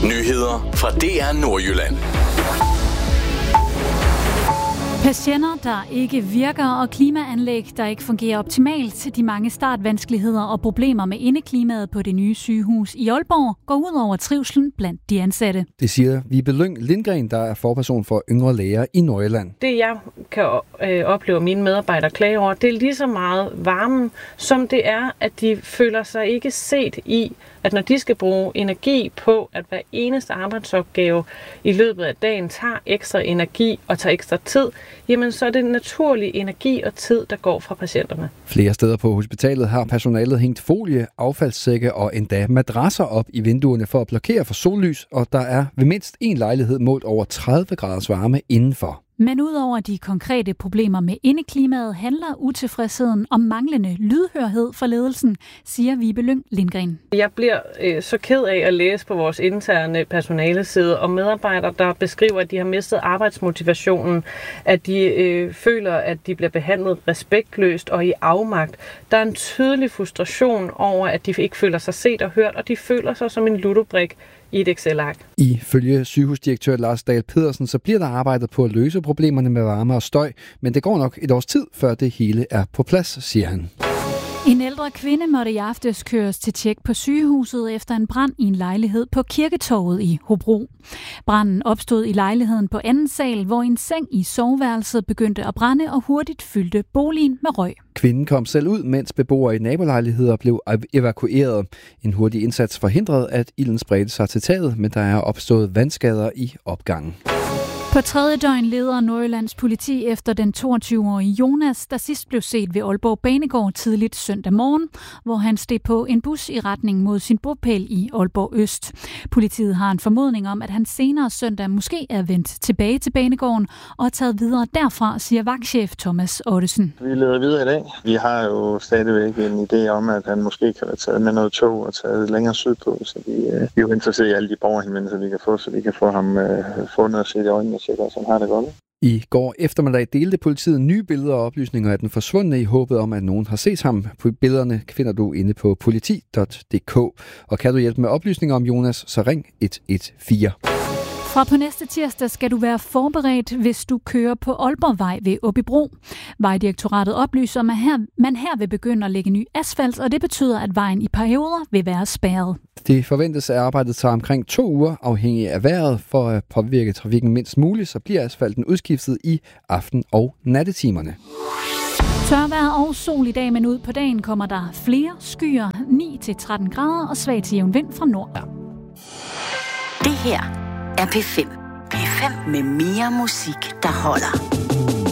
Nyheder fra DR Nordjylland. Patienter, der ikke virker, og klimaanlæg, der ikke fungerer optimalt. De mange startvanskeligheder og problemer med indeklimaet på det nye sygehus i Aalborg går ud over trivslen blandt de ansatte. Det siger Vibe Lyng Lindgren, der er forperson for yngre læger i Nordjylland. Det jeg kan opleve, at mine medarbejdere klager over, det er lige så meget varmen, som det er, at de føler sig ikke set i, at når de skal bruge energi på, at hver eneste arbejdsopgave i løbet af dagen tager ekstra energi og tager ekstra tid, jamen så er det naturlig energi og tid, der går fra patienterne. Flere steder på hospitalet har personalet hængt folie, affaldssække og endda madrasser op i vinduerne for at blokere for sollys, og der er ved mindst en lejlighed målt over 30 graders varme indenfor. Men udover de konkrete problemer med indeklimaet, handler utilfredsheden om manglende lydhørhed for ledelsen, siger Vibe Lyng Lindgren. Jeg bliver så ked af at læse på vores interne personaleside om medarbejdere, der beskriver, at de har mistet arbejdsmotivationen, at de føler, at de bliver behandlet respektløst og i afmagt. Der er en tydelig frustration over, at de ikke føler sig set og hørt, og de føler sig som en ludobrik i et Excel-ark. Ifølge sygehusdirektør Lars Dahl Pedersen, så bliver der arbejdet på at løse problemerne med varme og støj, men det går nok et års tid, før det hele er på plads, siger han. En ældre kvinde måtte i aftes køres til tjek på sygehuset efter en brand i en lejlighed på Kirketorvet i Hobro. Branden opstod i lejligheden på anden sal, hvor en seng i soveværelset begyndte at brænde og hurtigt fyldte boligen med røg. Kvinden kom selv ud, mens beboere i nabolejligheder blev evakueret. En hurtig indsats forhindrede, at ilden spredte sig til taget, men der er opstået vandskader i opgangen. På tredje døgn leder Nordjyllands politi efter den 22-årige Jonas, der sidst blev set ved Aalborg Banegård tidligt søndag morgen, hvor han steg på en bus i retning mod sin bopæl i Aalborg Øst. Politiet har en formodning om, at han senere søndag måske er vendt tilbage til Banegården og er taget videre derfra, siger vagtchef Thomas Ottesen. Vi leder videre i dag. Vi har jo stadigvæk en idé om, at han måske kan være taget med noget tog og taget længere sydpå, så vi er jo interesseret i alle de borgerhenvendelser, vi kan få, så vi kan få ham fundet og set i øjnene. Som har det godt. I går eftermiddag delte politiet nye billeder og oplysninger af den forsvundne i håbet om, at nogen har set ham. Billederne finder du inde på politi.dk. Og kan du hjælpe med oplysninger om Jonas, så ring 114. Fra på næste tirsdag skal du være forberedt, hvis du kører på Aalborgvej ved Åbybro. Vejdirektoratet oplyser, at man her vil begynde at lægge ny asfalt, og det betyder, at vejen i perioder vil være spærret. Det forventes, at arbejdet tager omkring 2 uger, afhængig af vejret. For at påvirke trafikken mindst muligt, så bliver asfalten udskiftet i aften- og nattetimerne. Tørvejr og sol i dag, men ud på dagen kommer der flere skyer, 9-13 grader og svag til jævn vind fra nord. Det her er P5. P5 med mere musik, der holder.